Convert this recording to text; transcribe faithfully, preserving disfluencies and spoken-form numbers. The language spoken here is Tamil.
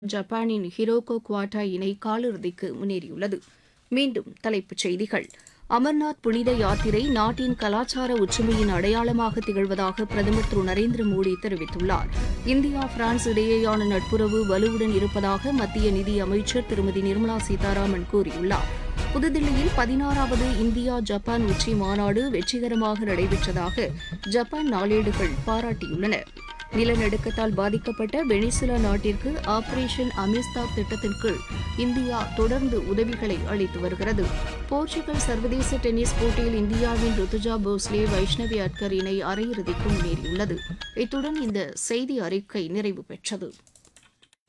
ஜப்பானின் ஹிரோகோ குவாட்டா இணை காலிறுதிக்கு முன்னேறியுள்ளது. மீண்டும் தலைப்புச் செய்திகள். அமர்நாத் புனித யாத்திரை நாட்டின் கலாச்சார ஒற்றுமையின் அடையாளமாக திகழ்வதாக பிரதமர் திரு நரேந்திர மோடி தெரிவித்துள்ளார். இந்தியா பிரான்ஸ் இடையேயான நட்புறவு வலுவுடன் இருப்பதாக மத்திய நிதி அமைச்சர் திருமதி நிர்மலா சீதாராமன் கூறியுள்ளார். புதுதில்லியில் பதினாறாவது இந்தியா ஜப்பான் உச்சி மாநாடு வெற்றிகரமாக நடைபெற்றதாக ஜப்பான் நாளேடுகள் பாராட்டியுள்ளன. நிலநடுக்கத்தால் பாதிக்கப்பட்ட வெனிசுலா நாட்டிற்கு ஆபரேஷன் அமிஸ்தாத் திட்டத்தின் கீழ் இந்தியா தொடர்ந்து உதவிகளை அளித்து வருகிறது. போர்ச்சுகல் சர்வதேச டென்னிஸ் போட்டியில் இந்தியாவின் ருத்துஜா போஸ்லே வைஷ்ணவி அட்கர் இணை அரையிறுதிக்கு முன்னேறியுள்ளது. இத்துடன் இந்த செய்தி அறிக்கை நிறைவு பெற்றது.